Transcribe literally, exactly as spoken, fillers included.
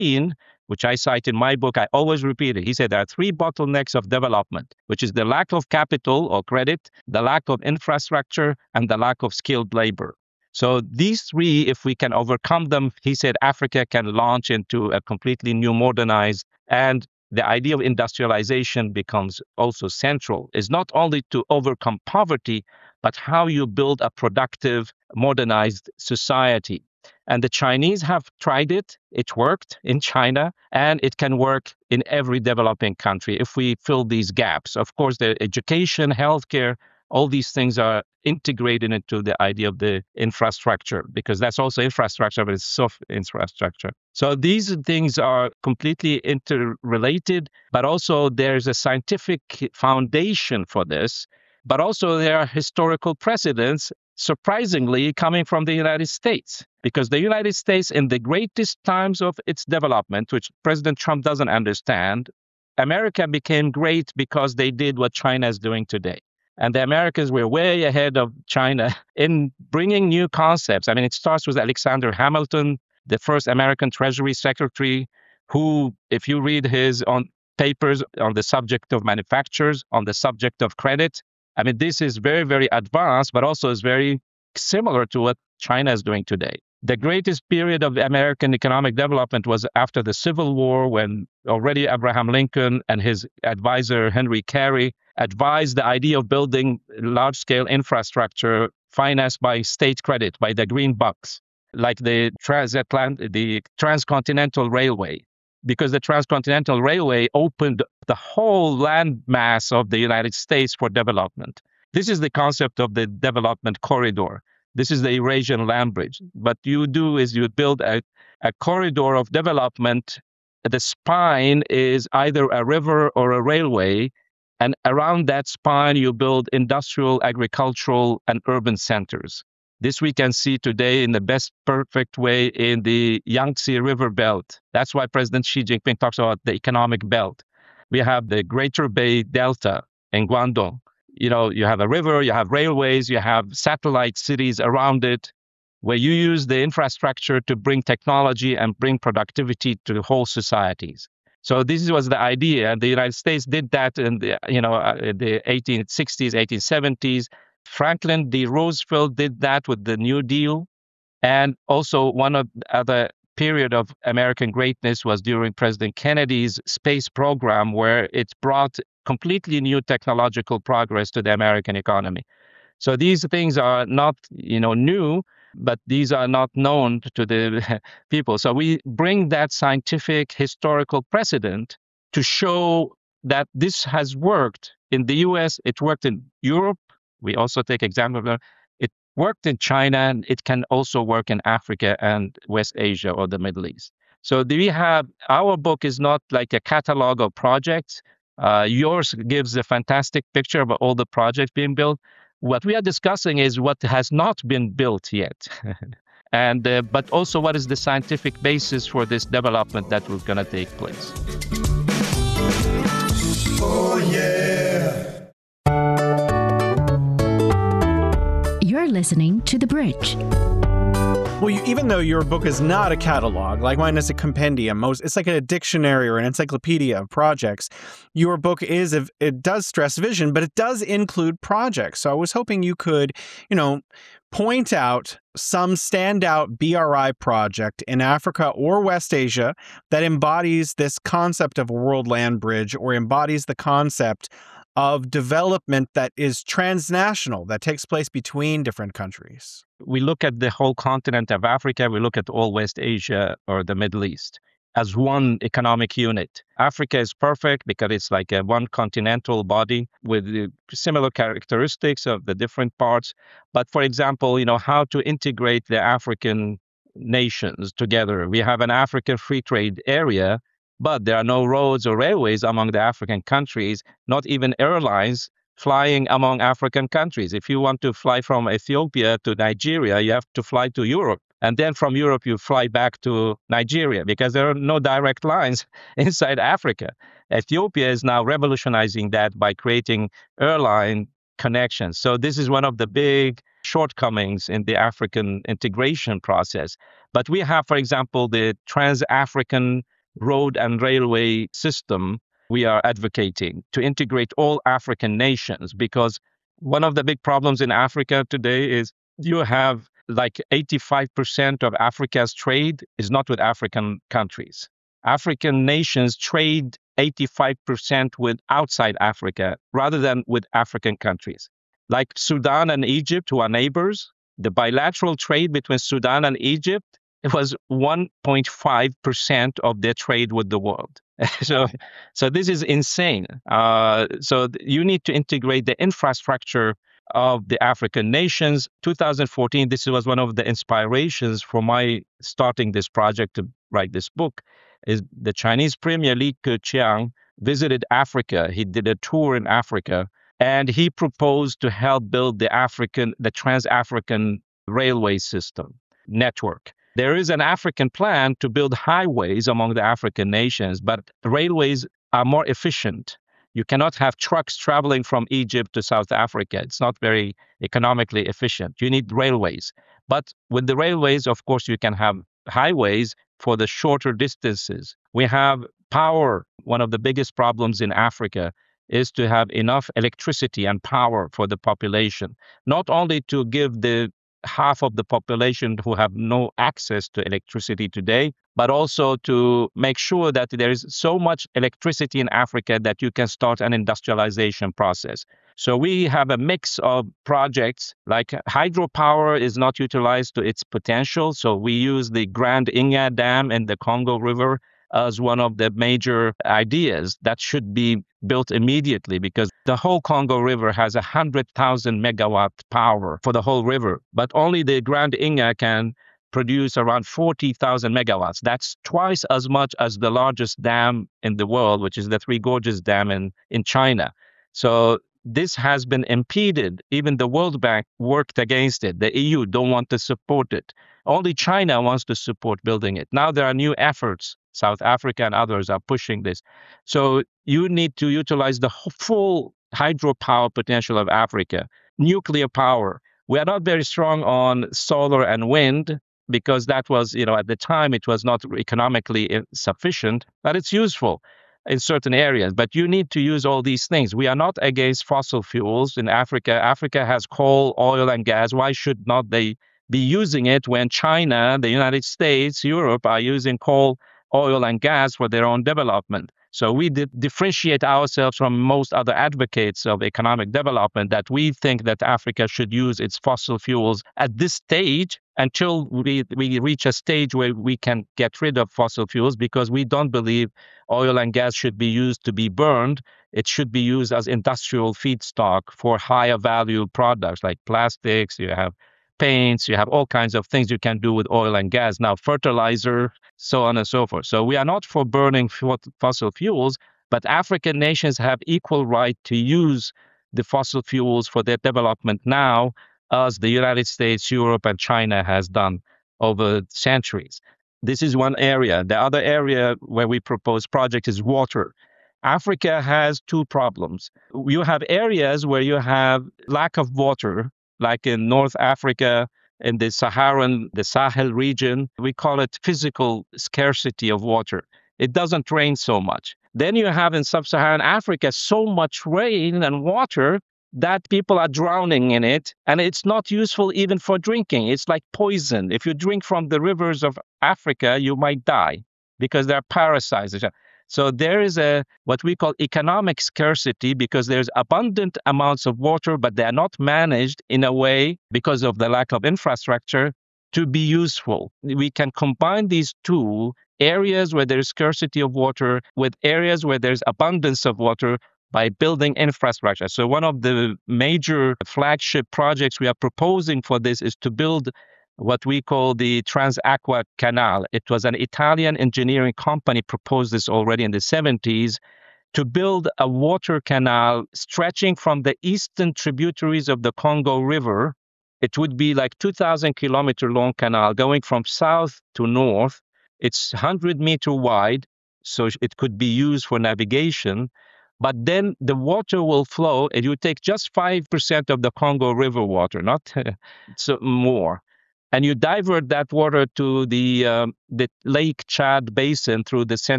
sixteen, which I cite in my book, I always repeat it. He said there are three bottlenecks of development, which is the lack of capital or credit, the lack of infrastructure, and the lack of skilled labor. So these three, if we can overcome them, he said Africa can launch into a completely new modernized, and the idea of industrialization becomes also central. Is not only to overcome poverty, but how you build a productive, modernized society. And the Chinese have tried it. It worked in China, and it can work in every developing country if we fill these gaps. Of course, the education, healthcare, all these things are integrated into the idea of the infrastructure, because that's also infrastructure, but it's soft infrastructure. So these things are completely interrelated, but also there's a scientific foundation for this, but also there are historical precedents, surprisingly, coming from the United States, because the United States, in the greatest times of its development, which President Trump doesn't understand, America became great because they did what China is doing today. And the Americans were way ahead of China in bringing new concepts. I mean, it starts with Alexander Hamilton, the first American Treasury Secretary, who, if you read his on papers on the subject of manufacturers, on the subject of credit, I mean, this is very, very advanced, but also is very similar to what China is doing today. The greatest period of American economic development was after the Civil War, when already Abraham Lincoln and his advisor, Henry Carey, advised the idea of building large-scale infrastructure financed by state credit, by the green bucks, like the transatlantic, the transcontinental railway, because the transcontinental railway opened the whole land mass of the United States for development. This is the concept of the development corridor. This is the Eurasian land bridge. What you do is you build a, a corridor of development. The spine is either a river or a railway. And around that spine, you build industrial, agricultural, and urban centers. This we can see today in the best perfect way in the Yangtze River Belt. That's why President Xi Jinping talks about the economic belt. We have the Greater Bay Delta in Guangdong. You know, you have a river, you have railways, you have satellite cities around it, where you use the infrastructure to bring technology and bring productivity to the whole societies. So this was the idea, and the United States did that in the, you know, uh, the eighteen sixties, eighteen seventies. Franklin D. Roosevelt did that with the New Deal, and also one of the other period of American greatness was during President Kennedy's space program, where it brought completely new technological progress to the American economy. So these things are not, you know, new, but these are not known to the people. So we bring that scientific historical precedent to show that this has worked in the U S, it worked in Europe. We also take example of it worked in China, and it can also work in Africa and West Asia or the Middle East. So do we have, our book is not like a catalog of projects. Uh, yours gives a fantastic picture of all the projects being built. What we are discussing is what has not been built yet. and uh, but also what is the scientific basis for this development that was going to take place. Oh, yeah. You're listening to The Bridge. Well, you, even though your book is not a catalog, like mine is a compendium, most it's like a dictionary or an encyclopedia of projects, your book is, a, it does stress vision, but it does include projects. So I was hoping you could, you know, point out some standout B R I project in Africa or West Asia that embodies this concept of a world land bridge, or embodies the concept of development that is transnational, that takes place between different countries. We look at the whole continent of Africa, we look at all West Asia or the Middle East as one economic unit. Africa is perfect because it's like a one continental body with similar characteristics of the different parts. But for example, you know, how to integrate the African nations together. We have an African free trade area, but there are no roads or railways among the African countries, not even airlines flying among African countries. If you want to fly from Ethiopia to Nigeria, you have to fly to Europe. And then from Europe, you fly back to Nigeria because there are no direct lines inside Africa. Ethiopia is now revolutionizing that by creating airline connections. So this is one of the big shortcomings in the African integration process. But we have, for example, the Trans-African Road and Railway System we are advocating to integrate all African nations, because one of the big problems in Africa today is you have like eighty-five percent of Africa's trade is not with African countries. African nations trade eighty-five percent with outside Africa rather than with African countries. Like Sudan and Egypt, who are neighbors, the bilateral trade between Sudan and Egypt, it was one point five percent of their trade with the world. so, so this is insane. Uh, so th- you need to integrate the infrastructure of the African nations. two thousand fourteen, this was one of the inspirations for my starting this project to write this book, is the Chinese Premier Li Keqiang visited Africa. He did a tour in Africa, and he proposed to help build the African, the Trans-African Railway System network. There is an African plan to build highways among the African nations, but railways are more efficient. You cannot have trucks traveling from Egypt to South Africa. It's not very economically efficient. You need railways. But with the railways, of course, you can have highways for the shorter distances. We have power. One of the biggest problems in Africa is to have enough electricity and power for the population, not only to give the half of the population who have no access to electricity today, but also to make sure that there is so much electricity in Africa that you can start an industrialization process. So we have a mix of projects, like hydropower is not utilized to its potential. So we use the Grand Inga Dam in the Congo River as one of the major ideas that should be built immediately, because the whole Congo River has one hundred thousand megawatt power for the whole river, but only the Grand Inga can produce around forty thousand megawatts. That's twice as much as the largest dam in the world, which is the Three Gorges Dam in, in China. So this has been impeded. Even the World Bank worked against it. The E U don't want to support it. Only China wants to support building it. Now there are new efforts. South Africa and others are pushing this. So you need to utilize the full hydropower potential of Africa. Nuclear power. We are not very strong on solar and wind, because that was, you know, at the time it was not economically sufficient, but it's useful in certain areas. But you need to use all these things. We are not against fossil fuels in Africa. Africa has coal, oil, and gas. Why should not they be using it when China, the United States, Europe are using coal, oil, and gas for their own development? So we did differentiate ourselves from most other advocates of economic development, that we think that Africa should use its fossil fuels at this stage until we, we reach a stage where we can get rid of fossil fuels, because we don't believe oil and gas should be used to be burned. It should be used as industrial feedstock for higher value products like plastics. You have paints, you have all kinds of things you can do with oil and gas. Now, fertilizer, so on and so forth. So we are not for burning fossil fuels, but African nations have equal right to use the fossil fuels for their development now, as the United States, Europe, and China has done over centuries. This is one area. The other area where we propose project is water. Africa has two problems. You have areas where you have lack of water, like in North Africa, in the Saharan, the Sahel region. We call it physical scarcity of water. It doesn't rain so much. Then you have in sub-Saharan Africa so much rain and water that people are drowning in it, and it's not useful even for drinking. It's like poison. If you drink from the rivers of Africa, you might die because there are parasites. So there is a what we call economic scarcity, because there's abundant amounts of water, but they are not managed in a way, because of the lack of infrastructure, to be useful. We can combine these two areas where there's scarcity of water with areas where there's abundance of water by building infrastructure. So one of the major flagship projects we are proposing for this is to build what we call the Trans-Acqua Canal. It was an Italian engineering company proposed this already in the seventies, to build a water canal stretching from the eastern tributaries of the Congo River. It would be like two thousand kilometer long canal going from south to north. It's one hundred meter wide, so it could be used for navigation. but then the water will flow, and you take just five percent of the Congo River water, not so more, and you divert that water to the um, the Lake Chad basin through the Central